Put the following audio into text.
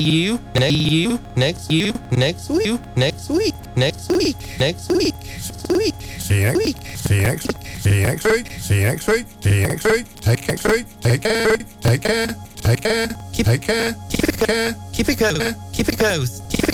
you next you next you next week next week next week next week week. See you next week. See you next week. See you next week. See you next week. See you next week. Take next week. Take care. Take care. Take care. Keep Take care. keep it Take care. keep it close. Keep it close. Keep it